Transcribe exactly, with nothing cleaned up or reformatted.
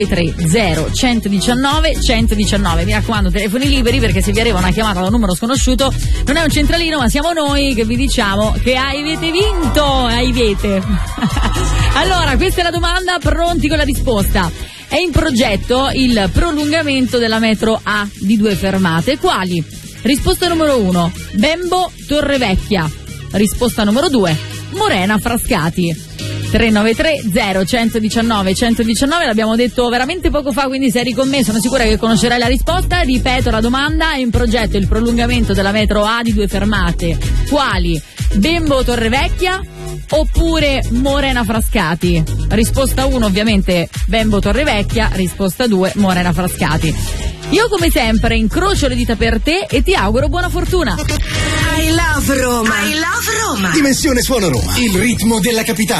tre zero centodiciannove centodiciannove. Mi raccomando, telefoni liberi, perché se vi arriva una chiamata da un numero sconosciuto non è un centralino, ma siamo noi che vi diciamo che avete vinto. Avete. Allora, questa è la domanda, pronti con la risposta. È in progetto il prolungamento della metro A di due fermate. Quali? Risposta numero uno, Bembo Torrevecchia. Risposta numero due, Morena Frascati. tre nove tre zero centodiciannove centodiciannove, l'abbiamo detto veramente poco fa, quindi se eri con me sono sicura che conoscerai la risposta. Ripeto la domanda: è in progetto il prolungamento della metro A di due fermate. Quali? Bembo Torrevecchia oppure Morena Frascati? Risposta uno ovviamente Bembo Torrevecchia, risposta due Morena Frascati. Io come sempre incrocio le dita per te e ti auguro buona fortuna. I love Roma. I love Roma. Dimensione Suono Roma, il ritmo della capitale.